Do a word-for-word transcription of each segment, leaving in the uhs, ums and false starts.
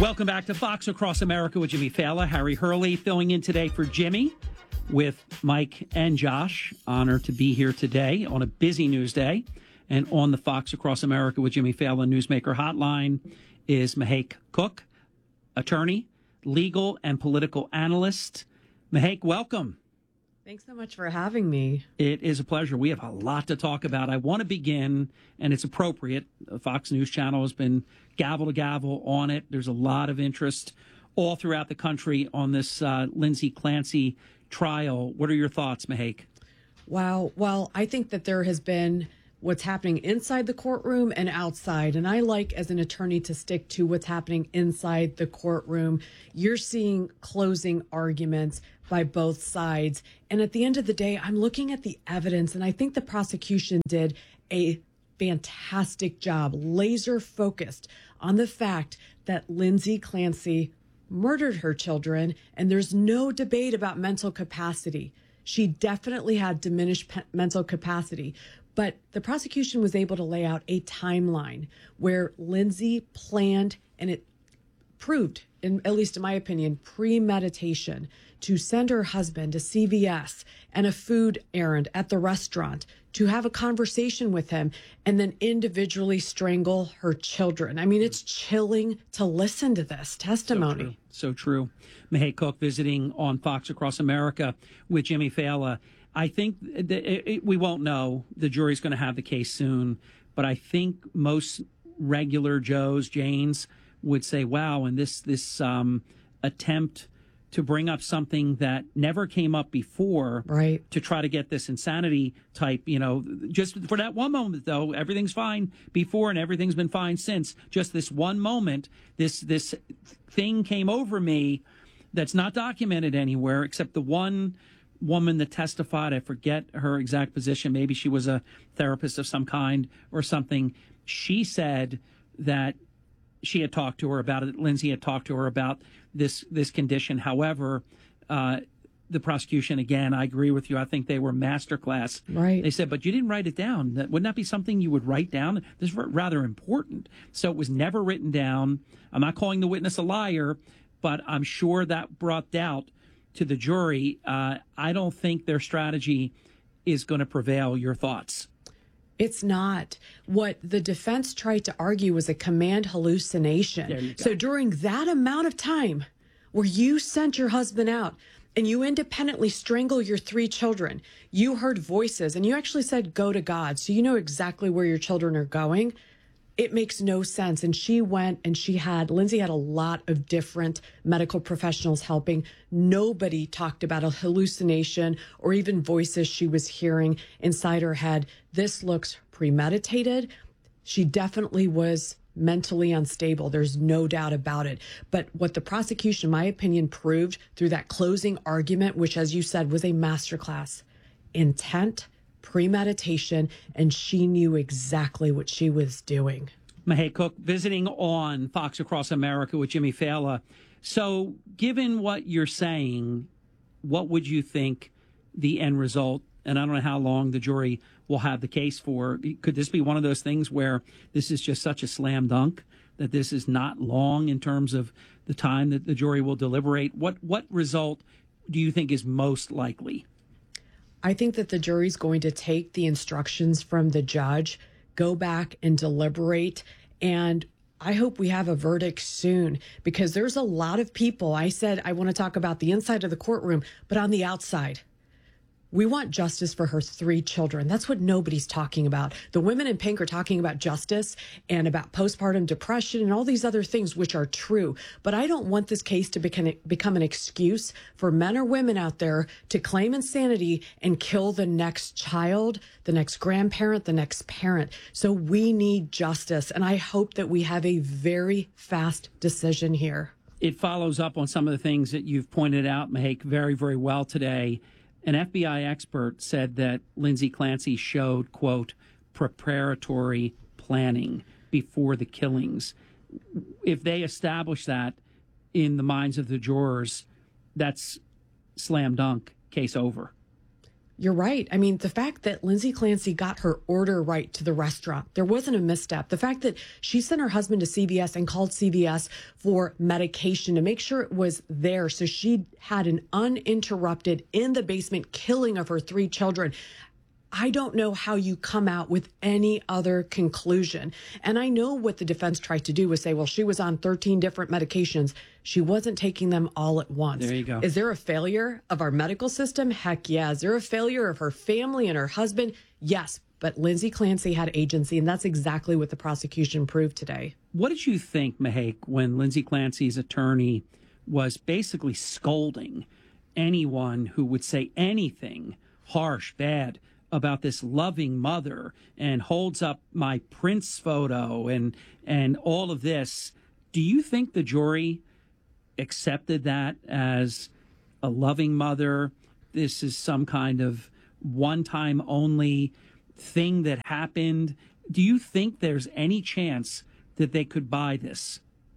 Welcome back to Fox Across America with Jimmy Fallon. Harry Hurley filling in today for Jimmy with Mike and Josh. Honored to be here today on a busy news day. And on the Fox Across America with Jimmy Fallon Newsmaker hotline is Mahek Cook, attorney, legal and political analyst. Mahek, welcome. Thanks so much for having me. It is a pleasure. We have a lot to talk about. I want to begin, and it's appropriate. The Fox News Channel has been gavel to gavel on it. There's a lot of interest all throughout the country on this uh, Lindsay Clancy trial. What are your thoughts, Mahek? Wow. Well, I think that there has been what's happening inside the courtroom and outside. And I like, as an attorney, to stick to what's happening inside the courtroom. You're seeing closing arguments by both sides. And at the end of the day, I'm looking at the evidence, and I think the prosecution did a fantastic job, laser focused on the fact that Lindsay Clancy murdered her children, and there's no debate about mental capacity. She definitely had diminished pe- mental capacity. But the prosecution was able to lay out a timeline where Lindsay planned, and it proved, in, at least in my opinion, premeditation to send her husband to C V S and a food errand at the restaurant, to have a conversation with him, and then individually strangle her children. I mean, it's chilling to listen to this testimony. So true. So true. Mahek Cook visiting on Fox Across America with Jimmy Fallon. I think that it, it, we won't know. The jury's going to have the case soon. But I think most regular Joes, Janes, would say, wow, and this, this um, attempt to bring up something that never came up before, right, to try to get this insanity type, you know, just for that one moment, though, everything's fine before and everything's been fine since. Just this one moment, this this thing came over me that's not documented anywhere except the one woman that testified. I forget her exact position. Maybe she was a therapist of some kind or something. She said that she had talked to her about it. Lindsay had talked to her about this this condition. However, uh, the prosecution, again, I agree with you. I think they were masterclass. Right. They said, but you didn't write it down. That wouldn't that be something you would write down? This is rather important. So it was never written down. I'm not calling the witness a liar, but I'm sure that brought doubt to the jury. Uh, I don't think their strategy is going to prevail. Your thoughts? It's not. What the defense tried to argue was a command hallucination. So during that amount of time where you sent your husband out and you independently strangle your three children, you heard voices and you actually said, go to God. So you know exactly where your children are going. It makes no sense. And she went and she had, Lindsay had a lot of different medical professionals helping. Nobody talked about a hallucination or even voices she was hearing inside her head. This looks premeditated. She definitely was mentally unstable. There's no doubt about it. But what the prosecution, in my opinion, proved through that closing argument, which, as you said, was a masterclass, intent, premeditation, and she knew exactly what she was doing. Mahek Cook visiting on Fox Across America with Jimmy Fallon. So given what you're saying, what would you think the end result, and I don't know how long the jury will have the case for, could this be one of those things where this is just such a slam dunk that this is not long in terms of the time that the jury will deliberate? What what result do you think is most likely? I think that the jury's going to take the instructions from the judge, go back and deliberate, and I hope we have a verdict soon, because there's a lot of people. I said I want to talk about the inside of the courtroom, but on the outside, we want justice for her three children. That's what nobody's talking about. The women in pink are talking about justice and about postpartum depression and all these other things, which are true. But I don't want this case to become, become an excuse for men or women out there to claim insanity and kill the next child, the next grandparent, the next parent. So we need justice. And I hope that we have a very fast decision here. It follows up on some of the things that you've pointed out, Mahek, very, very well today. An F B I expert said that Lindsay Clancy showed, quote, preparatory planning before the killings. If they establish that in the minds of the jurors, that's slam dunk, case over. You're right. I mean, the fact that Lindsay Clancy got her order right to the restaurant, there wasn't a misstep. The fact that she sent her husband to C V S and called C V S for medication to make sure it was there so she had an uninterrupted in the basement killing of her three children. I don't know how you come out with any other conclusion. And I know what the defense tried to do was say, well, she was on thirteen different medications. She wasn't taking them all at once. There you go. Is there a failure of our medical system? Heck yeah. Is there a failure of her family and her husband? Yes. But Lindsay Clancy had agency, and that's exactly what the prosecution proved today. What did you think, Mahake, when Lindsay Clancy's attorney was basically scolding anyone who would say anything harsh, bad, about this loving mother and holds up my Prince photo and and all of this? Do you think the jury accepted that as a loving mother? This is some kind of one-time only thing that happened. Do you think there's any chance that they could buy this?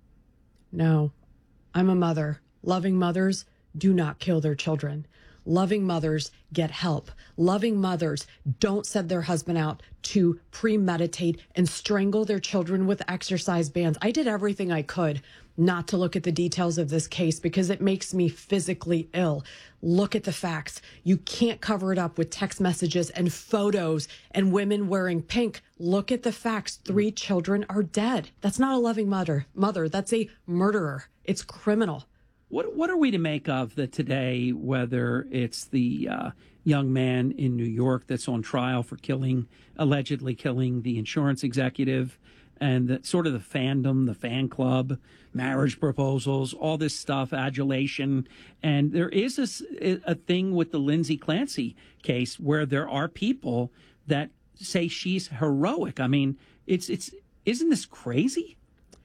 No. I'm a mother. Loving mothers do not kill their children. Loving mothers get help. Loving mothers don't send their husband out to premeditate and strangle their children with exercise bands. I did everything I could not to look at the details of this case because it makes me physically ill. Look at the facts. You can't cover it up with text messages and photos and women wearing pink. Look at the facts. Three children are dead. That's not a loving mother. Mother, that's a murderer. It's criminal. What what are we to make of that today, whether it's the uh, young man in New York that's on trial for killing, allegedly killing the insurance executive, and the, sort of the fandom, the fan club, marriage proposals, all this stuff, adulation. And there is a, a thing with the Lindsay Clancy case where there are people that say she's heroic. I mean, it's it's isn't this crazy?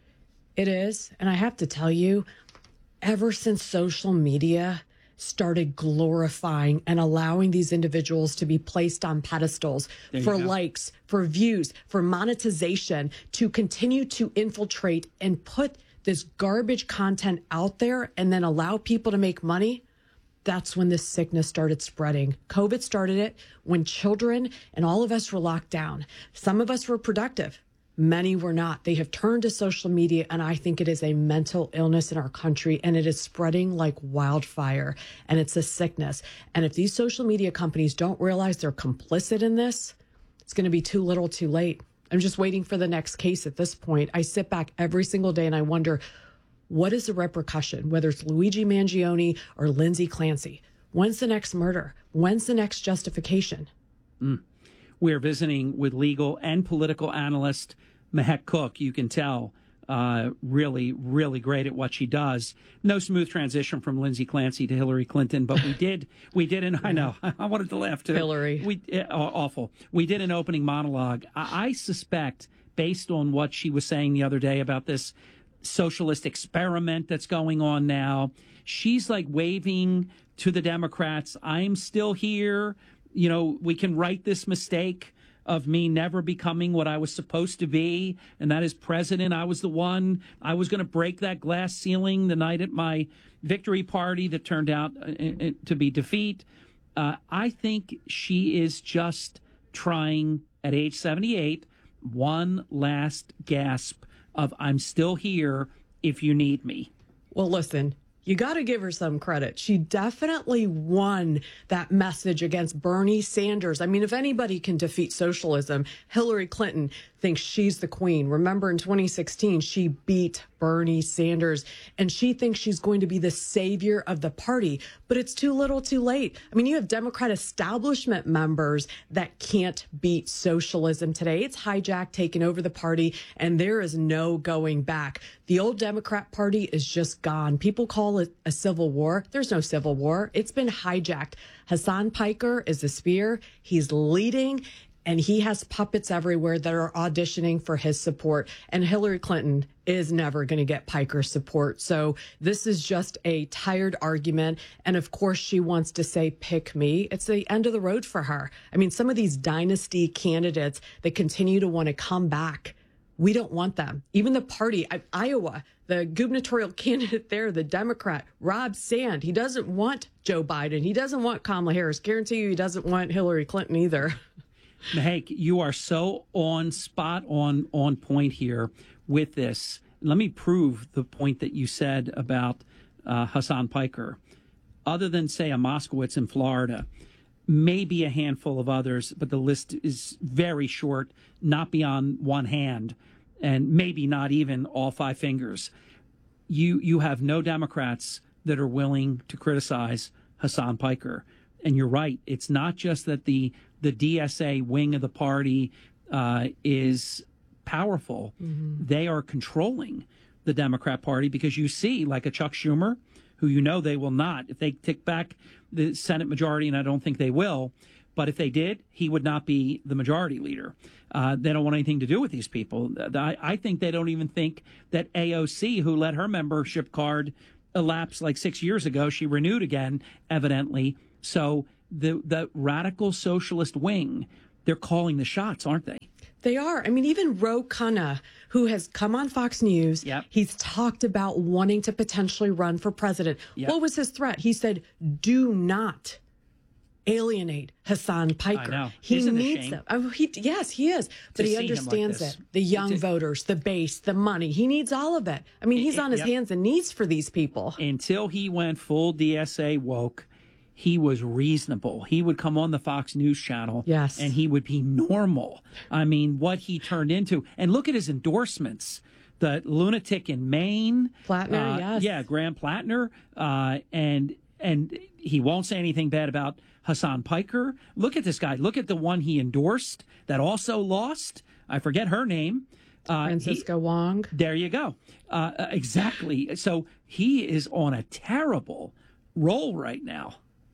It is. And I have to tell you, ever since social media started glorifying and allowing these individuals to be placed on pedestals for likes, for views, for monetization, to continue to infiltrate and put this garbage content out there and then allow people to make money, that's when this sickness started spreading. COVID started it when children and all of us were locked down. Some of us were productive. Many were not. They have turned to social media, and I think it is a mental illness in our country, and it is spreading like wildfire, and it's a sickness. And if these social media companies don't realize they're complicit in this, it's going to be too little too late. I'm just waiting for the next case at this point. I sit back every single day and I wonder, what is the repercussion, whether it's Luigi Mangione or Lindsay Clancy? When's the next murder? When's the next justification? Mm. We're visiting with legal and political analyst Mahek Cook. You can tell uh, really, really great at what she does. No smooth transition from Lindsay Clancy to Hillary Clinton, but we did, we did, and I know, I wanted to laugh too. Hillary. We, uh, awful. We did an opening monologue. I, I suspect, based on what she was saying the other day about this socialist experiment that's going on now, she's like waving to the Democrats, I'm still here. You know, we can right this mistake of me never becoming what I was supposed to be, and that is president. I was the one. I was going to break that glass ceiling the night at my victory party that turned out uh, to be defeat. Uh, I think she is just trying, at age seventy-eight, one last gasp of I'm still here if you need me. Well, listen. You got to give her some credit. She definitely won that message against Bernie Sanders. I mean, if anybody can defeat socialism, Hillary Clinton thinks she's the queen. Remember, in twenty sixteen, she beat Bernie Sanders, and she thinks she's going to be the savior of the party. But it's too little too late. I mean, you have Democrat establishment members that can't beat socialism today. It's hijacked, taken over the party, and there is no going back. The old Democrat Party is just gone. People call it a civil war. There's no civil war. It's been hijacked. Hassan Piker is the spear. He's leading, and he has puppets everywhere that are auditioning for his support. And Hillary Clinton is never going to get Piker's support. So this is just a tired argument. And of course, she wants to say, pick me. It's the end of the road for her. I mean, some of these dynasty candidates that continue to want to come back, we don't want them. Even the party, I, Iowa, the gubernatorial candidate there, the Democrat, Rob Sand, he doesn't want Joe Biden. He doesn't want Kamala Harris. Guarantee you he doesn't want Hillary Clinton either. Mahek, you are so on spot on on point here with this. Let me prove the point that you said about uh, Hassan Piker. Other than, say, a Moskowitz in Florida, maybe a handful of others, but the list is very short, not beyond one hand, and maybe not even all five fingers. You you have no Democrats that are willing to criticize Hassan Piker. And you're right. It's not just that the the D S A wing of the party uh, is powerful. Mm-hmm. They are controlling the Democrat Party, because you see, like a Chuck Schumer, who you know they will not, if they take back the Senate majority, and I don't think they will, but if they did, he would not be the majority leader. Uh, they don't want anything to do with these people. I, I think they don't even think that A O C, who let her membership card elapse like six years ago, she renewed again, evidently. So the the radical socialist wing, they're calling the shots, aren't they? They are. I mean, even Ro Khanna, who has come on Fox News, yep. he's talked about wanting to potentially run for president. Yep. What was his threat? He said, do not alienate Hassan Piker. I know. He Isn't needs them. Oh, he, yes, he is. But he understands like it. The young to, voters, the base, the money. He needs all of it. I mean, he's it, on his yep. hands and knees for these people. Until he went full D S A woke, he was reasonable. He would come on the Fox News channel, yes, and he would be normal. I mean, what he turned into. And look at his endorsements. The lunatic in Maine. Plattner, uh, yes. Yeah, Graham Plattner. Uh, and and he won't say anything bad about Hassan Piker. Look at this guy. Look at the one he endorsed that also lost. I forget her name. Uh, Francisco he, Wong. There you go. Uh, exactly. So he is on a terrible roll right now.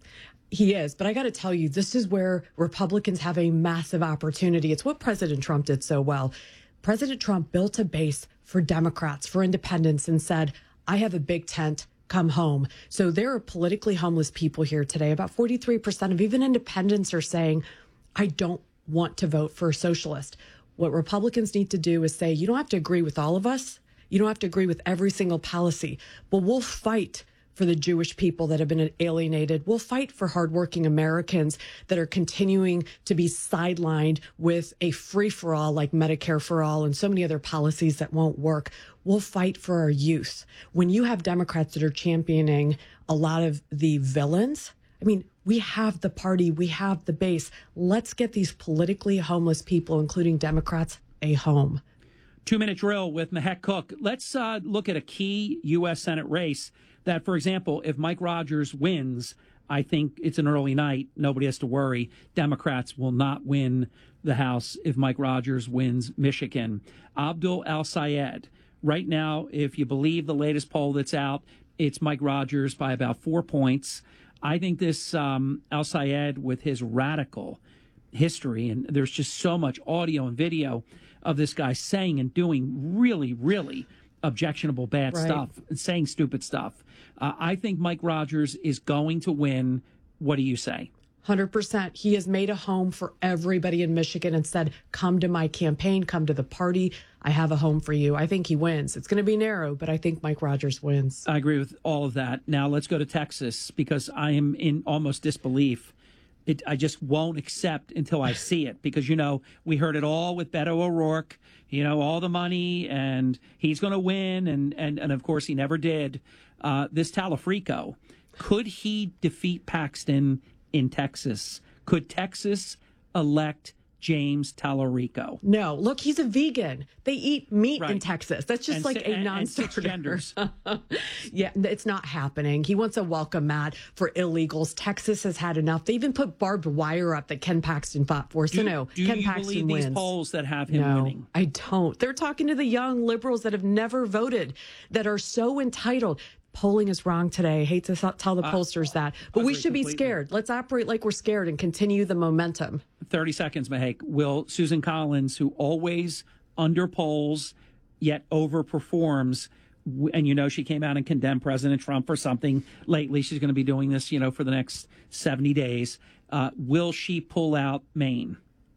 He is, but I got to tell you, this is where Republicans have a massive opportunity. It's what President Trump did so well. President Trump built a base for Democrats, for independents, and said, I have a big tent, come home. So there are politically homeless people here today. About forty-three percent of even independents are saying, I don't want to vote for a socialist. What Republicans need to do is say, you don't have to agree with all of us. You don't have to agree with every single policy, but we'll fight for the Jewish people that have been alienated. We'll fight for hardworking Americans that are continuing to be sidelined with a free-for-all like Medicare for all and so many other policies that won't work. We'll fight for our youth. When you have Democrats that are championing a lot of the villains, I mean, we have the party, we have the base. Let's get these politically homeless people, including Democrats, a home. Two-minute drill with Mahek Cook. Let's uh, look at a key U S Senate race that, for example, if Mike Rogers wins, I think it's an early night. Nobody has to worry. Democrats will not win the House if Mike Rogers wins Michigan. Abdul El-Sayed. Right now, if you believe the latest poll that's out, it's Mike Rogers by about four points. I think this um, El-Sayed, with his radical history, and there's just so much audio and video of this guy saying and doing really, really objectionable bad right. stuff, and saying stupid stuff. Uh, I think Mike Rogers is going to win. What do you say? one hundred percent. He has made a home for everybody in Michigan and said, come to my campaign, come to the party. I have a home for you. I think he wins. It's going to be narrow, but I think Mike Rogers wins. I agree with all of that. Now let's go to Texas, because I am in almost disbelief. It, I just won't accept until I see it, because, you know, we heard it all with Beto O'Rourke, you know, all the money, and he's going to win. And, and, and, of course, he never did. Uh, this Talafrico, could he defeat Paxton in Texas? Could Texas elect James Talarico? No. Look, he's a vegan. They eat meat right. in Texas. That's just and like si- a and, non-starter. And genders. Yeah, it's not happening. He wants a welcome mat for illegals. Texas has had enough. They even put barbed wire up that Ken Paxton fought for. So do, no, do Ken you Paxton believe wins. These polls that have him no, winning? I don't. They're talking to the young liberals that have never voted, that are so entitled. Polling is wrong today. I hate to tell the pollsters uh, that, but we should completely. be scared. Let's operate like we're scared and continue the momentum. thirty seconds, Mahek. Will Susan Collins, who always underpolls yet overperforms, and you know she came out and condemned President Trump for something lately. She's going to be doing this, you know, for the next seventy days. Uh, will she pull out Maine?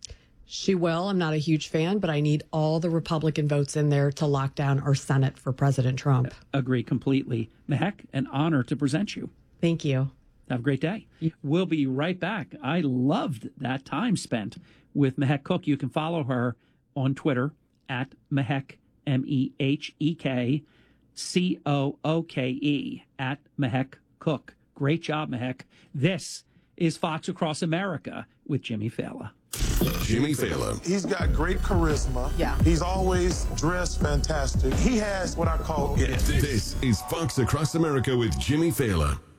She will. I'm not a huge fan, but I need all the Republican votes in there to lock down our Senate for President Trump. Agree completely. Mehek, an honor to present you. Thank you. Have a great day. We'll be right back. I loved that time spent with Mehek Cook. You can follow her on Twitter at Mehek, M E H E K C O O K E, at Mehek Cook. Great job, Mehek. This is Fox Across America with Jimmy Fallon. Jimmy Fallon. He's got great charisma. Yeah. He's always dressed fantastic. He has what I call it. This is Fox Across America with Jimmy Fallon.